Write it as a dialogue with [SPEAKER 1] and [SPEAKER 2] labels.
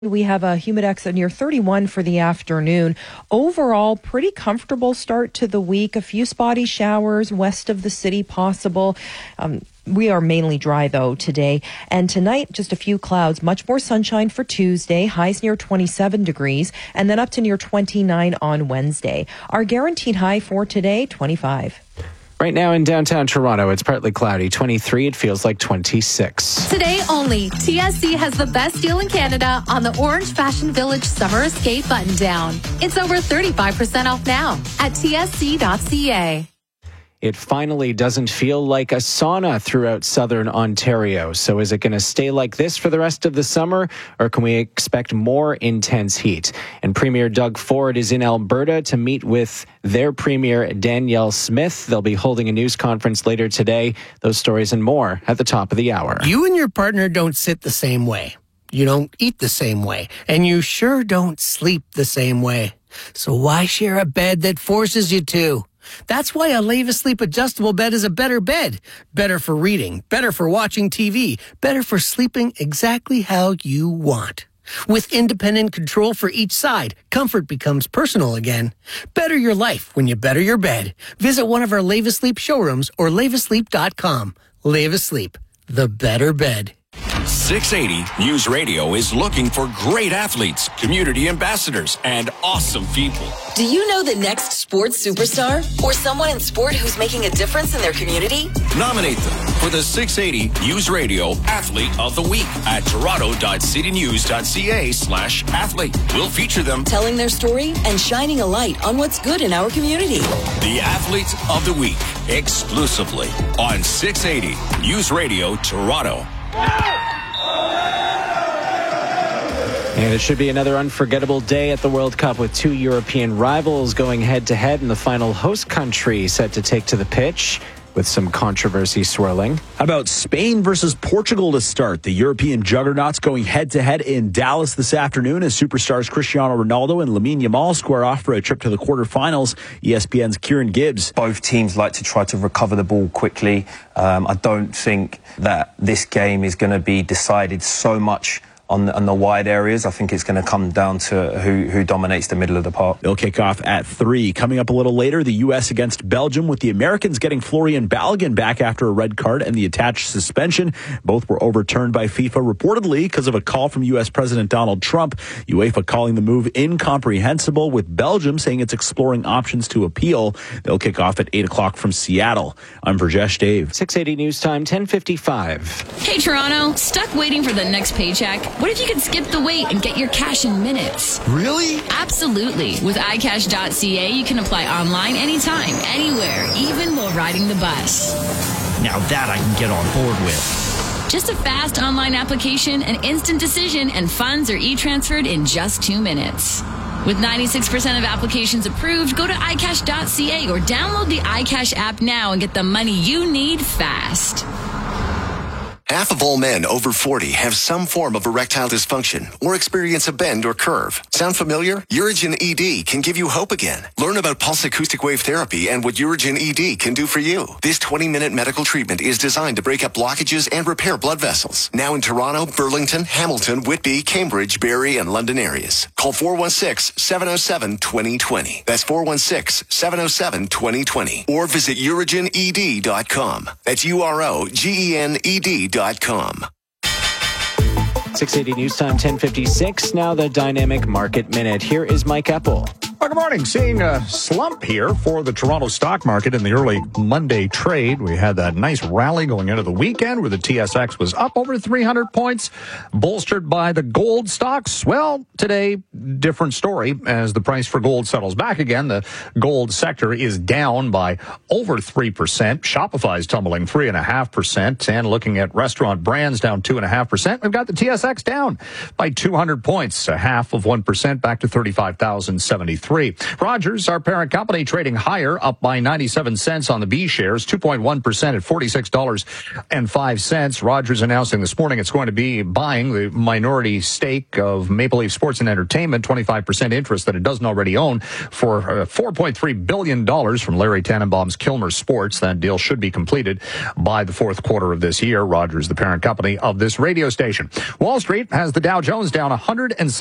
[SPEAKER 1] We have a humidex near 31 for the afternoon. Overall, pretty comfortable start to the week. A few spotty showers west of the city possible. We are mainly dry, though, today. And tonight, just a few clouds. Much more sunshine for Tuesday. Highs near 27 degrees. And then up to near 29 on Wednesday. Our guaranteed high for today, 25.
[SPEAKER 2] Right now in downtown Toronto, it's partly cloudy. 23, it feels like 26.
[SPEAKER 3] Today only, TSC has the best deal in Canada on the Orange Fashion Village Summer Escape button down. It's over 35% off now at tsc.ca.
[SPEAKER 2] It finally doesn't feel like a sauna throughout southern Ontario. So is it going to stay like this for the rest of the summer, or can we expect more intense heat? And Premier Doug Ford is in Alberta to meet with their Premier Danielle Smith. They'll be holding a news conference later today. Those stories and more at the top of the hour.
[SPEAKER 4] You and your partner don't sit the same way. You don't eat the same way. And you sure don't sleep the same way. So why share a bed that forces you to? That's why a Leva Sleep adjustable bed is a better bed. Better for reading, better for watching TV, better for sleeping exactly how you want. With independent control for each side, comfort becomes personal again. Better your life when you better your bed. Visit one of our Leva Sleep showrooms or levasleep.com. Leva Sleep, the better bed.
[SPEAKER 5] 680 News Radio is looking for great athletes, community ambassadors, and awesome people.
[SPEAKER 6] Do you know the next sports superstar or someone in sport who's making a difference in their community?
[SPEAKER 5] Nominate them for the 680 News Radio Athlete of the Week at toronto.citynews.ca/athlete. We'll feature them
[SPEAKER 6] telling their story and shining a light on what's good in our community.
[SPEAKER 5] The Athlete of the Week, exclusively on 680 News Radio Toronto.
[SPEAKER 2] And it should be another unforgettable day at the World Cup with two European rivals going head-to-head in the final host country set to take to the pitch with some controversy swirling.
[SPEAKER 7] How about Spain versus Portugal to start? The European juggernauts going head-to-head in Dallas this afternoon as superstars Cristiano Ronaldo and Lamine Yamal square off for a trip to the quarterfinals. ESPN's Kieran Gibbs.
[SPEAKER 8] Both teams like to try to recover the ball quickly. I don't think that this game is going to be decided so much on the wide areas. I think it's going to come down to who dominates the middle of the park.
[SPEAKER 7] They'll kick off at 3. Coming up a little later, the U.S. against Belgium, with the Americans getting Florian Balogun back after a red card and the attached suspension. Both were overturned by FIFA, reportedly because of a call from U.S. President Donald Trump. UEFA calling the move incomprehensible, with Belgium saying it's exploring options to appeal. They'll kick off at 8 o'clock from Seattle. I'm Virjesh Dave.
[SPEAKER 2] 680 News Time, 10:55.
[SPEAKER 9] Hey, Toronto. Stuck waiting for the next paycheck? What if you could skip the wait and get your cash in minutes?
[SPEAKER 10] Really?
[SPEAKER 9] Absolutely. With iCash.ca, you can apply online anytime, anywhere, even while riding the bus.
[SPEAKER 10] Now that I can get on board with.
[SPEAKER 9] Just a fast online application, an instant decision, and funds are e-transferred in just 2 minutes. With 96% of applications approved, go to iCash.ca or download the iCash app now and get the money you need fast.
[SPEAKER 11] Half of all men over 40 have some form of erectile dysfunction or experience a bend or curve. Sound familiar? Urigen ED can give you hope again. Learn about pulse acoustic wave therapy and what Urigen ED can do for you. This 20-minute medical treatment is designed to break up blockages and repair blood vessels. Now in Toronto, Burlington, Hamilton, Whitby, Cambridge, Barrie, and London areas. Call 416-707-2020. That's 416-707-2020. Or visit urigened.com. That's UROGENED.com.
[SPEAKER 2] 680 News Time, 10:56. Now the Dynamic Market Minute. Here is Mike Epple.
[SPEAKER 12] Well, good morning. Seeing a slump here for the Toronto stock market in the early Monday trade. We had that nice rally going into the weekend where the TSX was up over 300 points, bolstered by the gold stocks. Well, today, different story as the price for gold settles back again. The gold sector is down by over 3%. Shopify's tumbling 3.5%. And looking at restaurant brands down 2.5%. We've got the TSX down by 200 points, a 0.5%, back to 35,073. 4.3. Rogers, our parent company, trading higher, up by 97 cents on the B shares, 2.1% at $46.05. Rogers announcing this morning it's going to be buying the minority stake of Maple Leaf Sports and Entertainment, 25% interest that it doesn't already own, for $4.3 billion from Larry Tannenbaum's Kilmer Sports. That deal should be completed by the fourth quarter of this year. Rogers, the parent company of this radio station. Wall Street has the Dow Jones down 100